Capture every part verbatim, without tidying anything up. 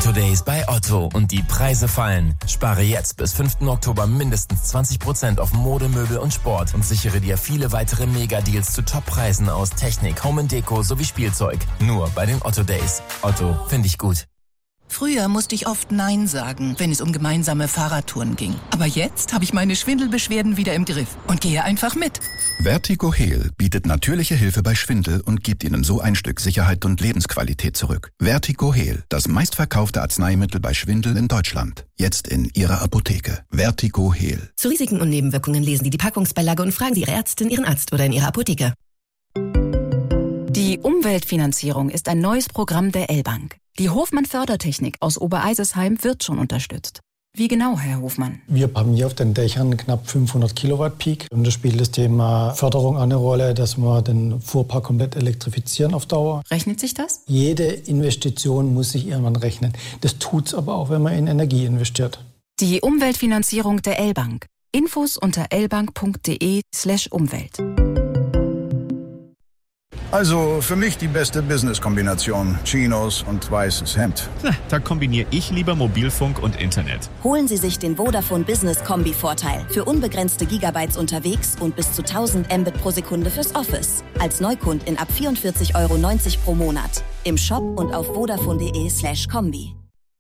Otto Days bei Otto und die Preise fallen. Spare jetzt bis fünften Oktober mindestens zwanzig Prozent auf Mode, Möbel und Sport und sichere dir viele weitere Mega-Deals zu Top-Preisen aus Technik, Home und Deko sowie Spielzeug. Nur bei den Otto Days. Otto, finde ich gut. Früher musste ich oft Nein sagen, wenn es um gemeinsame Fahrradtouren ging. Aber jetzt habe ich meine Schwindelbeschwerden wieder im Griff und gehe einfach mit. Vertigo Heal bietet natürliche Hilfe bei Schwindel und gibt Ihnen so ein Stück Sicherheit und Lebensqualität zurück. Vertigo Heal, das meistverkaufte Arzneimittel bei Schwindel in Deutschland. Jetzt in Ihrer Apotheke. Vertigo Heal. Zu Risiken und Nebenwirkungen lesen Sie die Packungsbeilage und fragen Sie Ihre Ärztin, Ihren Arzt oder in Ihrer Apotheke. Die Umweltfinanzierung ist ein neues Programm der L-Bank. Die Hofmann-Fördertechnik aus Obereisesheim wird schon unterstützt. Wie genau, Herr Hofmann? Wir haben hier auf den Dächern knapp fünfhundert Kilowatt Peak. Und da spielt das Thema Förderung eine Rolle, dass wir den Fuhrpark komplett elektrifizieren auf Dauer. Rechnet sich das? Jede Investition muss sich irgendwann rechnen. Das tut's aber auch, wenn man in Energie investiert. Die Umweltfinanzierung der L-Bank. Infos unter lbank.de slash Umwelt. Also für mich die beste Business-Kombination. Chinos und weißes Hemd. Na, da kombiniere ich lieber Mobilfunk und Internet. Holen Sie sich den Vodafone Business Kombi-Vorteil. Für unbegrenzte Gigabytes unterwegs und bis zu tausend Mbit pro Sekunde fürs Office. Als Neukundin ab vierundvierzig Euro neunzig pro Monat. Im Shop und auf vodafone.de slash Kombi.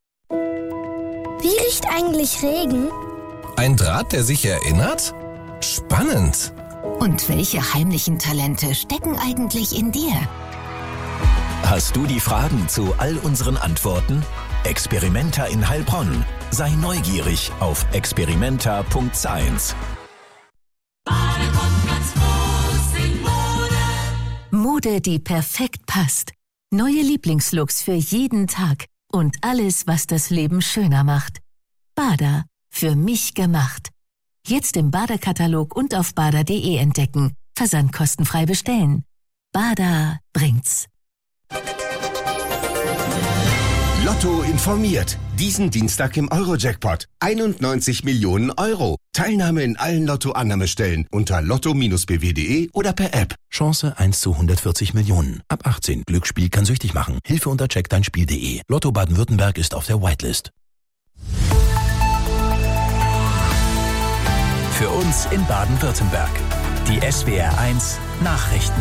Wie riecht eigentlich Regen? Ein Draht, der sich erinnert? Spannend. Und welche heimlichen Talente stecken eigentlich in dir? Hast du die Fragen zu all unseren Antworten? Experimenta in Heilbronn. Sei neugierig auf experimenta Punkt science. Mode, die perfekt passt. Neue Lieblingslooks für jeden Tag. Und alles, was das Leben schöner macht. Bada. Für mich gemacht. Jetzt im Bada-Katalog und auf bada punkt de entdecken. Versand kostenfrei bestellen. Bada bringt's. Lotto informiert. Diesen Dienstag im Euro-Jackpot. einundneunzig Millionen Euro. Teilnahme in allen Lotto-Annahmestellen unter lotto Bindestrich b w punkt de oder per App. Chance eins zu hundertvierzig Millionen. Ab achtzehn. Glücksspiel kann süchtig machen. Hilfe unter check dein Spiel punkt de. Lotto Baden-Württemberg ist auf der Whitelist. Für uns in Baden-Württemberg. Die S W R eins Nachrichten.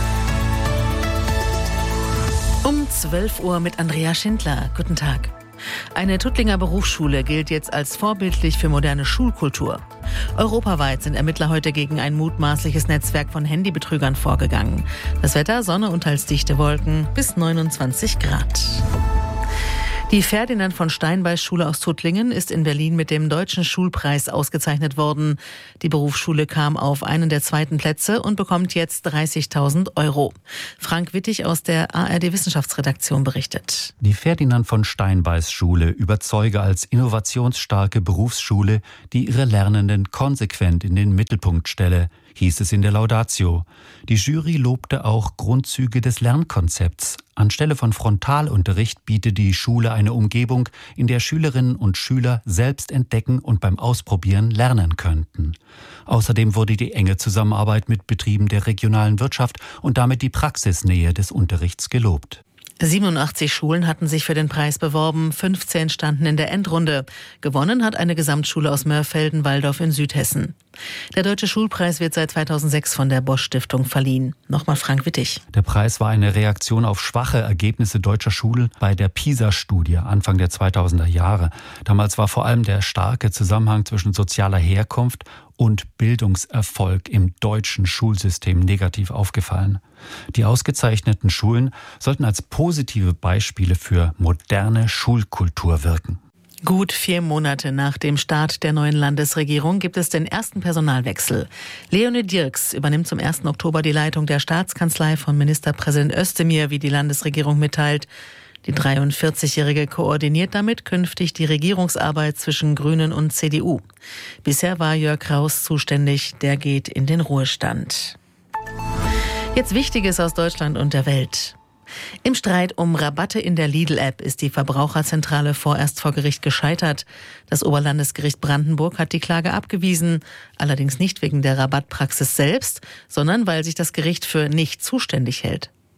Um zwölf Uhr mit Andrea Schindler. Guten Tag. Eine Tuttlinger Berufsschule gilt jetzt als vorbildlich für moderne Schulkultur. Europaweit sind Ermittler heute gegen ein mutmaßliches Netzwerk von Handybetrügern vorgegangen. Das Wetter, Sonne und teils dichte Wolken bis neunundzwanzig Grad. Die Ferdinand von Steinbeis Schule aus Tuttlingen ist in Berlin mit dem Deutschen Schulpreis ausgezeichnet worden. Die Berufsschule kam auf einen der zweiten Plätze und bekommt jetzt dreißigtausend Euro. Frank Wittig aus der A R D Wissenschaftsredaktion berichtet. Die Ferdinand von Steinbeis Schule überzeuge als innovationsstarke Berufsschule, die ihre Lernenden konsequent in den Mittelpunkt stelle, hieß es in der Laudatio. Die Jury lobte auch Grundzüge des Lernkonzepts. Anstelle von Frontalunterricht bietet die Schule eine Umgebung, in der Schülerinnen und Schüler selbst entdecken und beim Ausprobieren lernen könnten. Außerdem wurde die enge Zusammenarbeit mit Betrieben der regionalen Wirtschaft und damit die Praxisnähe des Unterrichts gelobt. siebenundachtzig Schulen hatten sich für den Preis beworben, fünfzehn standen in der Endrunde. Gewonnen hat eine Gesamtschule aus Mörfelden-Walldorf in Südhessen. Der Deutsche Schulpreis wird seit zweitausendsechs von der Bosch-Stiftung verliehen. Nochmal Frank Wittig. Der Preis war eine Reaktion auf schwache Ergebnisse deutscher Schulen bei der PISA-Studie Anfang der zweitausender Jahre. Damals war vor allem der starke Zusammenhang zwischen sozialer Herkunft und Bildungserfolg im deutschen Schulsystem negativ aufgefallen. Die ausgezeichneten Schulen sollten als positive Beispiele für moderne Schulkultur wirken. Gut vier Monate nach dem Start der neuen Landesregierung gibt es den ersten Personalwechsel. Leonie Dirks übernimmt zum ersten Oktober die Leitung der Staatskanzlei von Ministerpräsident Özdemir, wie die Landesregierung mitteilt. Die dreiundvierzigjährige koordiniert damit künftig die Regierungsarbeit zwischen Grünen und C D U. Bisher war Jörg Kraus zuständig, der geht in den Ruhestand. Jetzt Wichtiges aus Deutschland und der Welt. Im Streit um Rabatte in der Lidl-App ist die Verbraucherzentrale vorerst vor Gericht gescheitert. Das Oberlandesgericht Brandenburg hat die Klage abgewiesen, allerdings nicht wegen der Rabattpraxis selbst, sondern weil sich das Gericht für nicht zuständig hält.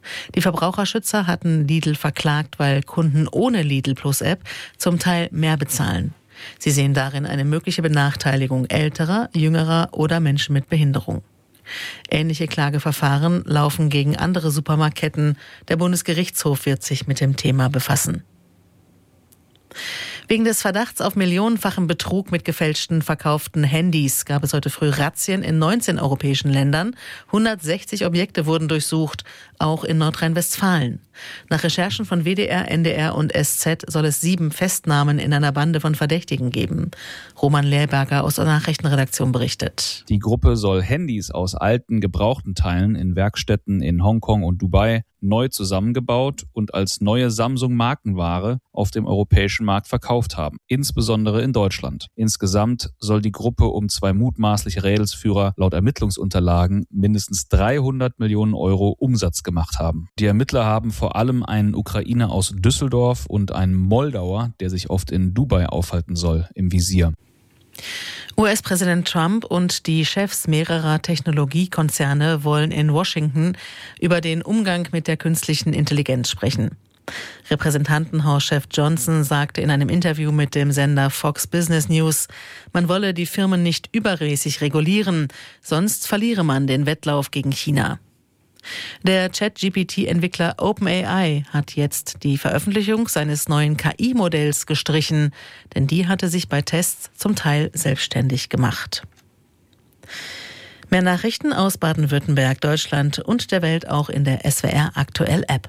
Die Verbraucherschützer hatten Lidl verklagt, weil Kunden ohne Lidl Plus App zum Teil mehr bezahlen. Sie sehen darin eine mögliche Benachteiligung älterer, jüngerer oder Menschen mit Behinderung. Ähnliche Klageverfahren laufen gegen andere Supermarktketten. Der Bundesgerichtshof wird sich mit dem Thema befassen. Wegen des Verdachts auf millionenfachen Betrug mit gefälschten verkauften Handys gab es heute früh Razzien in neunzehn europäischen Ländern. hundertsechzig Objekte wurden durchsucht, auch in Nordrhein-Westfalen. Nach Recherchen von W D R, N D R und S Z soll es sieben Festnahmen in einer Bande von Verdächtigen geben. Roman Lehrberger aus der Nachrichtenredaktion berichtet. Die Gruppe soll Handys aus alten, gebrauchten Teilen in Werkstätten in Hongkong und Dubai neu zusammengebaut und als neue Samsung-Markenware auf dem europäischen Markt verkauft haben, insbesondere in Deutschland. Insgesamt soll die Gruppe um zwei mutmaßliche Rädelsführer laut Ermittlungsunterlagen mindestens dreihundert Millionen Euro Umsatz gemacht haben. Die Ermittler haben vor allem einen Ukrainer aus Düsseldorf und einen Moldauer, der sich oft in Dubai aufhalten soll, im Visier. U S-Präsident Trump und die Chefs mehrerer Technologiekonzerne wollen in Washington über den Umgang mit der künstlichen Intelligenz sprechen. Repräsentantenhauschef Johnson sagte in einem Interview mit dem Sender Fox Business News, man wolle die Firmen nicht übermäßig regulieren, sonst verliere man den Wettlauf gegen China. Der Chat-G P T-Entwickler OpenAI hat jetzt die Veröffentlichung seines neuen K I-Modells gestrichen, denn die hatte sich bei Tests zum Teil selbstständig gemacht. Mehr Nachrichten aus Baden-Württemberg, Deutschland und der Welt auch in der S W R Aktuell App.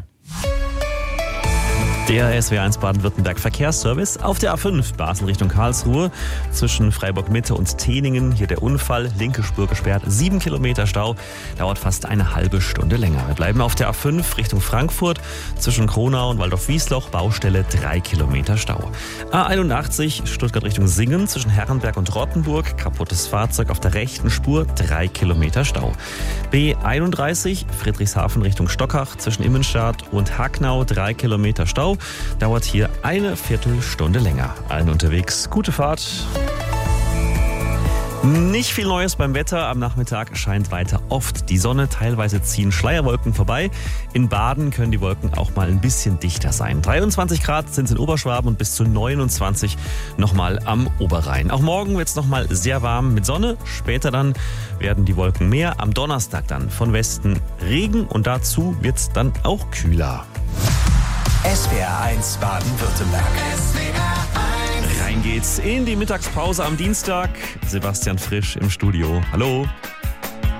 Der S W R eins Baden-Württemberg Verkehrsservice auf der A fünf Basel Richtung Karlsruhe zwischen Freiburg Mitte und Teningen. Hier der Unfall, linke Spur gesperrt, sieben Kilometer Stau, dauert fast eine halbe Stunde länger. Wir bleiben auf der A fünf Richtung Frankfurt zwischen Kronau und Waldorf-Wiesloch, Baustelle drei Kilometer Stau. A einundachtzig Stuttgart Richtung Singen zwischen Herrenberg und Rottenburg, kaputtes Fahrzeug auf der rechten Spur, drei Kilometer Stau. B einunddreißig Friedrichshafen Richtung Stockach zwischen Immenstadt und Hacknau, drei Kilometer Stau. Dauert hier eine Viertelstunde länger. Allen unterwegs gute Fahrt. Nicht viel Neues beim Wetter. Am Nachmittag scheint weiter oft die Sonne. Teilweise ziehen Schleierwolken vorbei. In Baden können die Wolken auch mal ein bisschen dichter sein. dreiundzwanzig Grad sind es in Oberschwaben und bis zu neunundzwanzig nochmal am Oberrhein. Auch morgen wird es nochmal sehr warm mit Sonne. Später dann werden die Wolken mehr. Am Donnerstag dann von Westen Regen und dazu wird es dann auch kühler. S W R eins Baden-Württemberg. Rein geht's in die Mittagspause am Dienstag. Sebastian Frisch im Studio. Hallo.